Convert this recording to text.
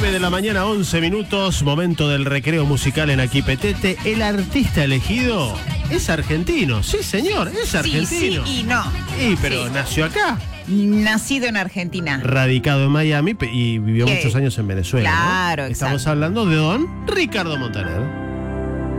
9 de la mañana, 11 minutos, momento del recreo musical en Aquí Petete. El artista elegido es argentino. Sí, señor, es argentino. Sí y no. Pero nació acá. Nacido en Argentina. Radicado en Miami y vivió muchos años en Venezuela. Claro, ¿no? exacto. Estamos hablando de don Ricardo Montaner.